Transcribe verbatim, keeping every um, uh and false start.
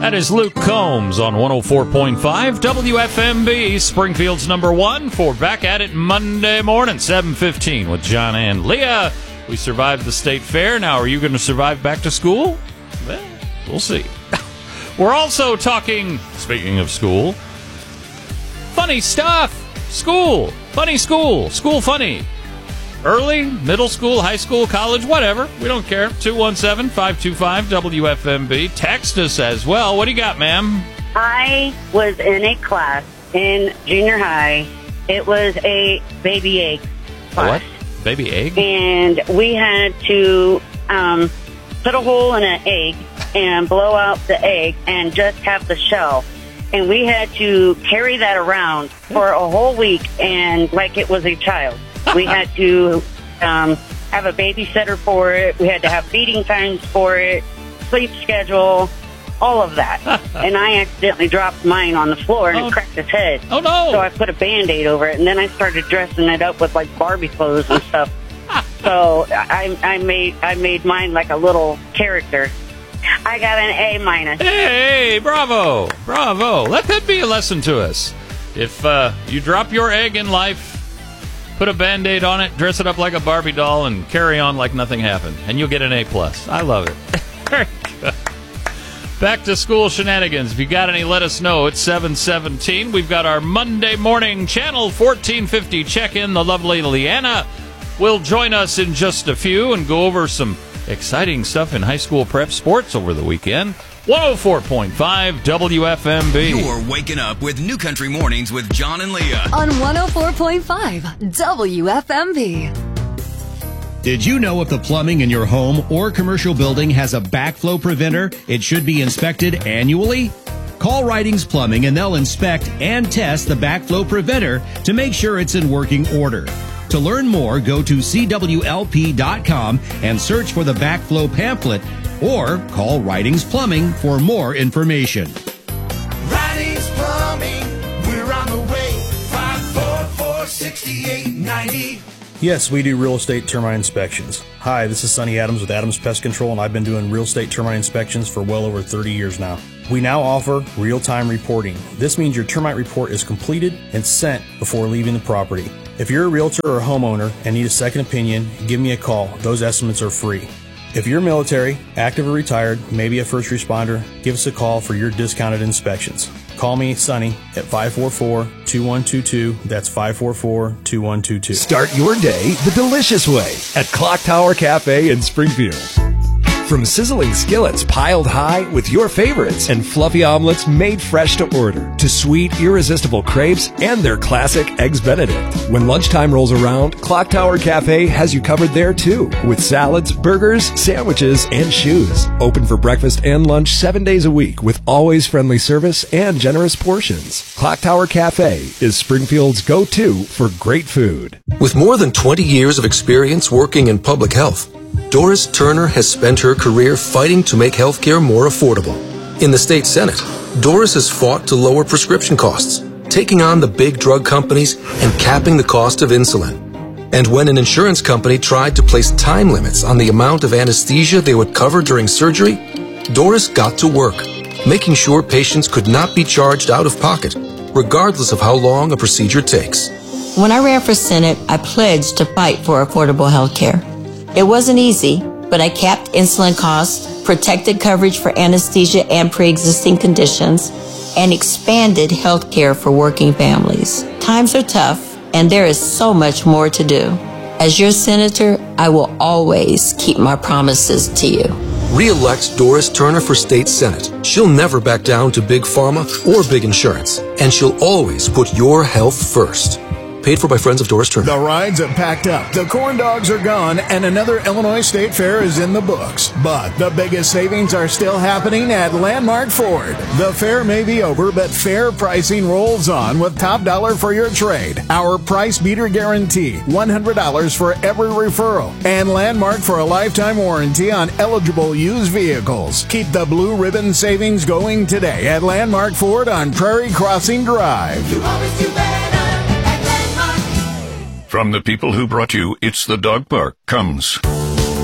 That is Luke Combs on one oh four point five W F M B, Springfield's number one for Back at It Monday morning, seven fifteen with John and Leah. We survived the state fair. Now, are you going to survive back to school? Well, we'll see. We're also talking, speaking of school, funny stuff. School. Funny school. School funny. Early, middle school, high school, college, whatever. We don't care. two one seven, five two five, W F M B. Text us as well. What do you got, ma'am? I was in a class in junior high. It was a baby egg class. A what? Baby egg? And we had to um, put a hole in an egg and blow out the egg and just have the shell. And we had to carry that around for a whole week and like it was a child. We had to um, have a babysitter for it. We had to have feeding times for it, sleep schedule, all of that. And I accidentally dropped mine on the floor and oh. it cracked his head. Oh, no. So I put a Band-Aid over it, and then I started dressing it up with, like, Barbie clothes and stuff. So I, I made I made mine like a little character. I got an A minus. Hey, bravo. Bravo. Let that be a lesson to us. If uh, you drop your egg in life, put a Band-Aid on it, dress it up like a Barbie doll, and carry on like nothing happened. And you'll get an A plus. I love it. Very good. Back to school shenanigans. If you got any, let us know. It's seven seventeen. We've got our Monday morning Channel fourteen fifty check-in. The lovely Leanna will join us in just a few and go over some exciting stuff in high school prep sports over the weekend. one oh four point five W F M B. You're waking up with New Country Mornings with John and Leah on one oh four point five W F M B. Did you know if the plumbing in your home or commercial building has a backflow preventer, it should be inspected annually? Call Writings Plumbing and they'll inspect and test the backflow preventer to make sure it's in working order. To learn more, go to C W L P dot com and search for the backflow pamphlet, or call Writings Plumbing for more information. Writings Plumbing, we're on the way. five four four, six eight nine zero. Yes, we do real estate termite inspections. Hi, this is Sonny Adams with Adams Pest Control, and I've been doing real estate termite inspections for well over thirty years now. We now offer real-time reporting. This means your termite report is completed and sent before leaving the property. If you're a realtor or a homeowner and need a second opinion, give me a call. Those estimates are free. If you're military, active or retired, maybe a first responder, give us a call for your discounted inspections. Call me, Sonny, at five four four, two one two two. That's five four four, two one two two. Start your day the delicious way at Clock Tower Cafe in Springfield. From sizzling skillets piled high with your favorites and fluffy omelets made fresh to order, to sweet, irresistible crepes and their classic Eggs Benedict. When lunchtime rolls around, Clock Tower Cafe has you covered there too, with salads, burgers, sandwiches, and shoes. Open for breakfast and lunch seven days a week with always friendly service and generous portions. Clock Tower Cafe is Springfield's go-to for great food. With more than twenty years of experience working in public health, Doris Turner has spent her career fighting to make healthcare more affordable. In the state Senate, Doris has fought to lower prescription costs, taking on the big drug companies and capping the cost of insulin. And when an insurance company tried to place time limits on the amount of anesthesia they would cover during surgery, Doris got to work, making sure patients could not be charged out of pocket, regardless of how long a procedure takes. When I ran for Senate, I pledged to fight for affordable health care. It wasn't easy, but I capped insulin costs, protected coverage for anesthesia and pre-existing conditions, and expanded health care for working families. Times are tough, and there is so much more to do. As your senator, I will always keep my promises to you. Re-elect Doris Turner for state Senate. She'll never back down to big pharma or big insurance, and she'll always put your health first. Paid for by Friends of Doris Turner. The rides have packed up, the corn dogs are gone, and another Illinois State Fair is in the books. But the biggest savings are still happening at Landmark Ford. The fair may be over, but fair pricing rolls on with top dollar for your trade. Our price beater guarantee, one hundred dollars for every referral. And Landmark for a lifetime warranty on eligible used vehicles. Keep the blue ribbon savings going today at Landmark Ford on Prairie Crossing Drive. You always do better. From the people who brought you It's the Dog Park comes